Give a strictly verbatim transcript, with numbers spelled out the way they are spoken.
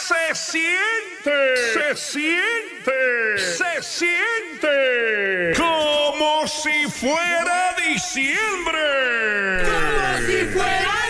se siente, se siente, se siente como si fuera diciembre. Como si fuera